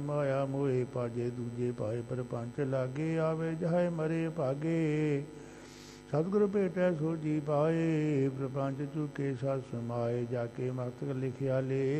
ਮਾਇਆ ਮੋਏ ਪਾਜੇ ਦੂਜੇ ਪਾਏ ਪਰਪੰਚ ਲਾਗੇ ਆਵੇ ਜਾਏ ਮਰੇ ਭਾਗੇ ਸਤਿਗੁਰ ਭੇਟੈ ਸੋ ਜੀ ਪਾਏ ਪ੍ਰਪੰਚ ਚੁਕੇ ਸਤ ਸਮਾਏ ਜਾ ਕੇ ਮਸਤਕ ਲਿਖਿਆ ਲੇ